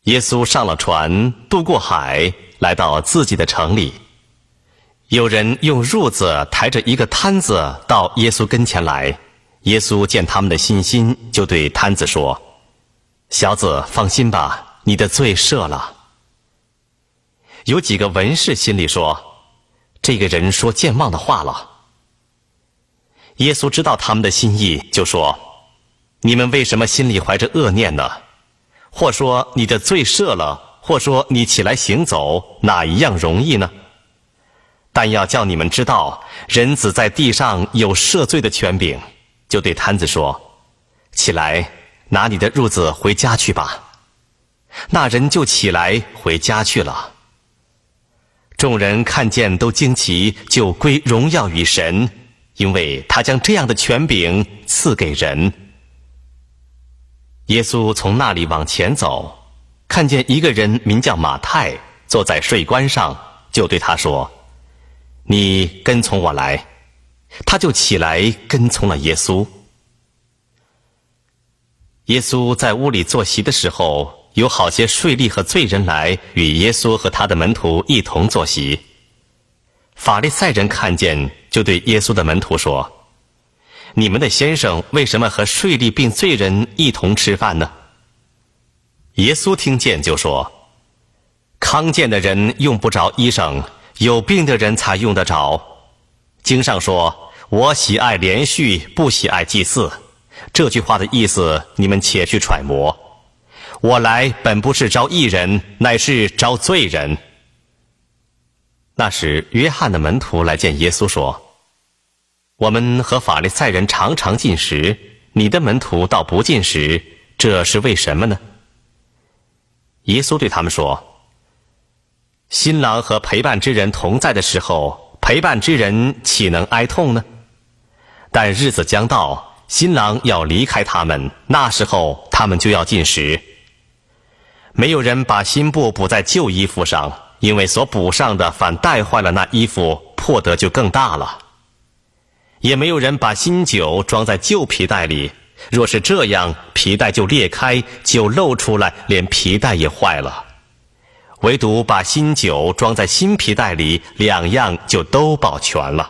耶稣上了船，渡过海，来到自己的城里。有人用褥子抬着一个摊子到耶稣跟前来，耶稣见他们的信心，就对摊子说：“小子，放心吧，你的罪赦了。”有几个文士心里说：“这个人说健忘的话了。”耶稣知道他们的心意，就说：“你们为什么心里怀着恶念呢？或说你的罪赦了，或说你起来行走，哪一样容易呢？但要叫你们知道，人子在地上有赦罪的权柄。”就对摊子说：“起来，拿你的褥子回家去吧。”那人就起来回家去了。众人看见都惊奇，就归荣耀于神，因为他将这样的权柄赐给人。耶稣从那里往前走，看见一个人名叫马太，坐在税关上，就对他说：“你跟从我来。”他就起来跟从了耶稣。耶稣在屋里坐席的时候，有好些税吏和罪人来与耶稣和他的门徒一同坐席。法利赛人看见，就对耶稣的门徒说：“你们的先生为什么和税吏并罪人一同吃饭呢？”耶稣听见就说：“康健的人用不着医生，有病的人才用得着。经上说，我喜爱连续，不喜爱祭祀。这句话的意思，你们且去揣摩。我来本不是招义人，乃是招罪人。”那时，约翰的门徒来见耶稣说：“我们和法利赛人常常进食，你的门徒倒不进食，这是为什么呢？”耶稣对他们说：“新郎和陪伴之人同在的时候，陪伴之人岂能哀痛呢？但日子将到，新郎要离开他们，那时候他们就要进食。没有人把新布补在旧衣服上，因为所补上的反带坏了那衣服，破得就更大了。也没有人把新酒装在旧皮袋里，若是这样，皮袋就裂开，酒漏出来，连皮袋也坏了。唯独把新酒装在新皮袋里，两样就都保全了。”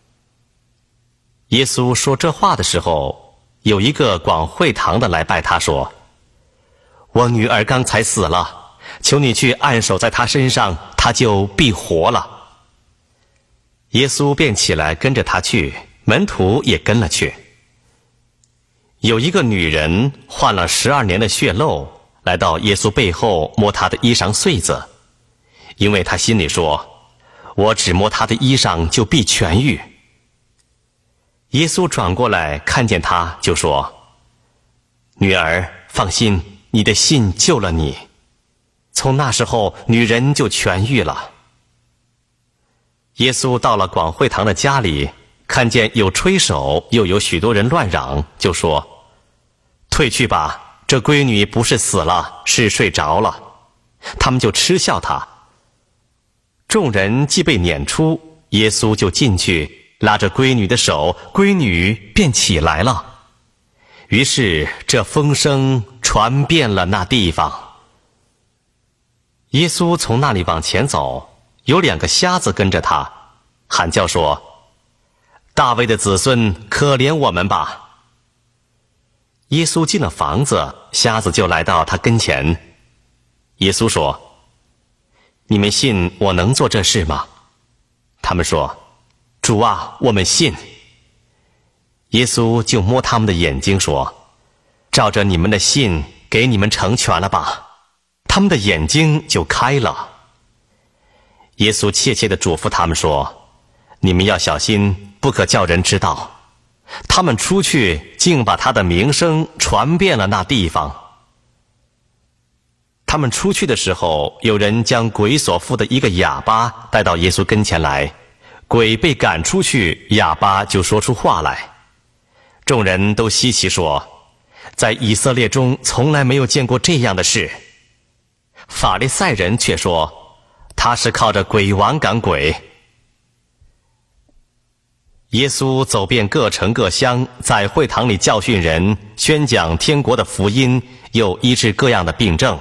耶稣说这话的时候，有一个广会堂的来拜他说：“我女儿刚才死了，求你去按手在她身上，她就必活了。”耶稣便起来跟着他去，门徒也跟了去。有一个女人患了12年的血漏，来到耶稣背后摸他的衣裳穗子，因为他心里说：“我只摸他的衣裳就必痊愈。”耶稣转过来看见他，就说：“女儿，放心，你的信救了你。”从那时候，女人就痊愈了。耶稣到了广会堂的家里，看见有吹手，又有许多人乱嚷，就说：“退去吧，这闺女不是死了，是睡着了。”他们就嗤笑他。众人既被撵出，耶稣就进去，拉着闺女的手，闺女便起来了。于是这风声传遍了那地方。耶稣从那里往前走，有2个瞎子跟着他，喊叫说：“大卫的子孙，可怜我们吧！”耶稣进了房子，瞎子就来到他跟前。耶稣说：“你们信我能做这事吗？”他们说：“主啊，我们信。”耶稣就摸他们的眼睛说：“照着你们的信，给你们成全了吧。”他们的眼睛就开了。耶稣切切地嘱咐他们说：“你们要小心，不可叫人知道。”他们出去，竟把他的名声传遍了那地方。他们出去的时候，有人将鬼所附的一个哑巴带到耶稣跟前来，鬼被赶出去，哑巴就说出话来。众人都稀奇说：“在以色列中从来没有见过这样的事。”法利赛人却说：“他是靠着鬼王赶鬼。”耶稣走遍各城各乡，在会堂里教训人，宣讲天国的福音，又医治各样的病症。